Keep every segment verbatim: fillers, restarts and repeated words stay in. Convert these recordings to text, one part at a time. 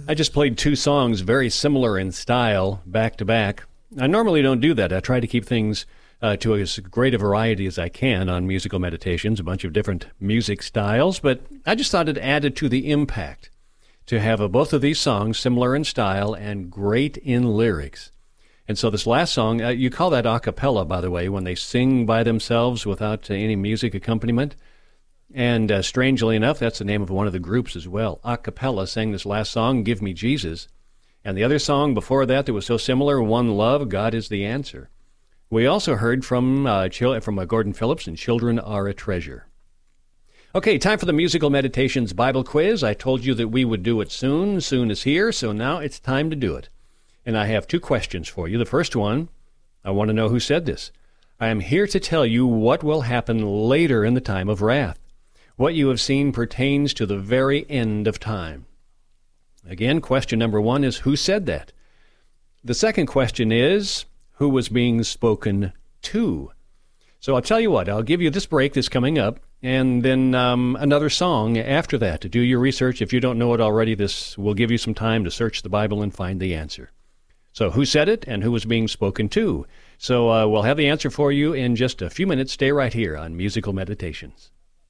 I just played two songs very similar in style, back to back. I normally don't do that. I try to keep things uh, to as great a variety as I can on Musical Meditations, a bunch of different music styles, but I just thought it added to the impact to have uh, both of these songs similar in style and great in lyrics. And so this last song, uh, you call that a cappella, by the way, when they sing by themselves without uh, any music accompaniment. And uh, strangely enough, that's the name of one of the groups as well. A cappella sang this last song, Give Me Jesus. And the other song before that that was so similar, One Love, God is the Answer. We also heard from uh, Chil- from uh, Gordon Phillips and Children Are a Treasure. Okay, time for the Musical Meditations Bible Quiz. I told you that we would do it soon. Soon is here, so now it's time to do it. And I have two questions for you. The first one, I want to know who said this. I am here to tell you what will happen later in the time of wrath. What you have seen pertains to the very end of time. Again, question number one is, who said that? The second question is, who was being spoken to? So I'll tell you what, I'll give you this break that's coming up, and then um, another song after that to do your research. If you don't know it already, this will give you some time to search the Bible and find the answer. So who said it and who was being spoken to? So uh, we'll have the answer for you in just a few minutes. Stay right here on Musical Meditations.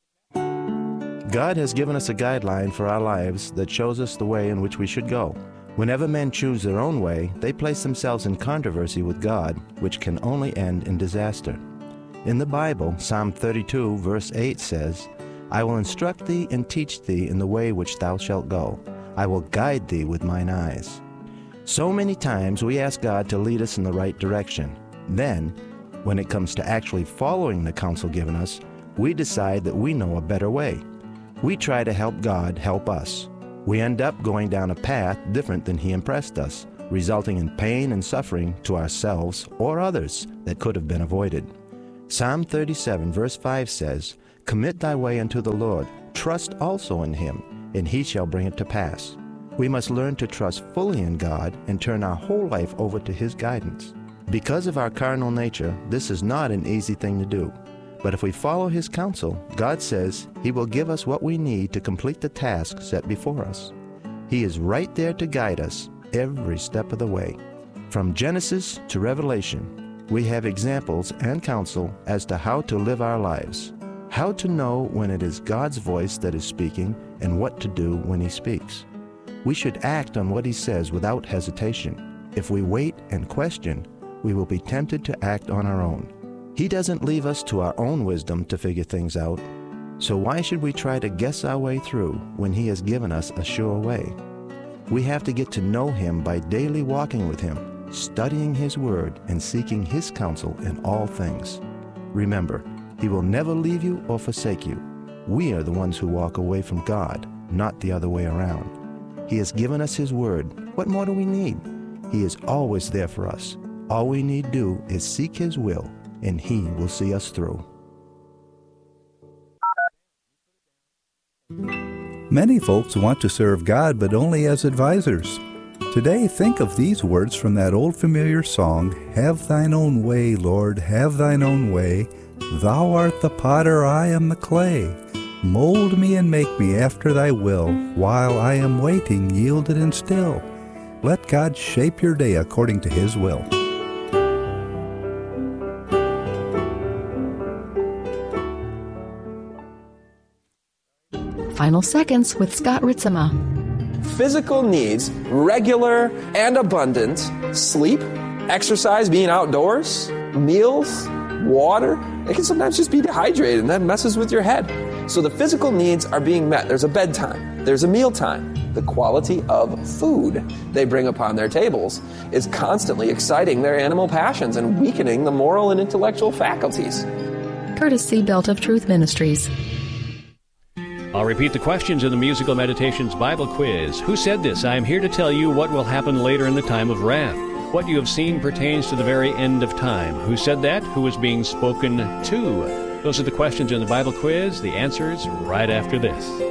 God has given us a guideline for our lives that shows us the way in which we should go. Whenever men choose their own way, they place themselves in controversy with God, which can only end in disaster. In the Bible, Psalm thirty-two, verse eight says, I will instruct thee and teach thee in the way which thou shalt go. I will guide thee with mine eyes. So many times we ask God to lead us in the right direction. Then, when it comes to actually following the counsel given us, we decide that we know a better way. We try to help God help us. We end up going down a path different than He impressed us, resulting in pain and suffering to ourselves or others that could have been avoided. Psalm thirty-seven, verse five says, Commit thy way unto the Lord, trust also in Him, and He shall bring it to pass. We must learn to trust fully in God and turn our whole life over to His guidance. Because of our carnal nature, this is not an easy thing to do. But if we follow His counsel, God says He will give us what we need to complete the task set before us. He is right there to guide us every step of the way. From Genesis to Revelation, we have examples and counsel as to how to live our lives, how to know when it is God's voice that is speaking, and what to do when He speaks. We should act on what He says without hesitation. If we wait and question, we will be tempted to act on our own. He doesn't leave us to our own wisdom to figure things out. So why should we try to guess our way through when He has given us a sure way? We have to get to know Him by daily walking with Him, studying His Word, and seeking His counsel in all things. Remember, He will never leave you or forsake you. We are the ones who walk away from God, not the other way around. He has given us His Word. What more do we need? He is always there for us. All we need do is seek His will, and He will see us through. Many folks want to serve God, but only as advisors. Today, think of these words from that old familiar song, Have thine own way, Lord, have thine own way. Thou art the potter, I am the clay. Mold me and make me after thy will, while I am waiting, yielded and still. Let God shape your day according to His will. Final Seconds with Scott Ritzema. Physical needs, regular and abundant, sleep, exercise, being outdoors, meals, water. It can sometimes just be dehydrated, and that messes with your head. So the physical needs are being met. There's a bedtime. There's a mealtime. The quality of food they bring upon their tables is constantly exciting their animal passions and weakening the moral and intellectual faculties. Courtesy Belt of Truth Ministries. I'll repeat the questions in the Musical Meditations Bible Quiz. Who said this? I am here to tell you what will happen later in the time of wrath. What you have seen pertains to the very end of time. Who said that? Who is being spoken to? Those are the questions in the Bible Quiz. The answers right after this.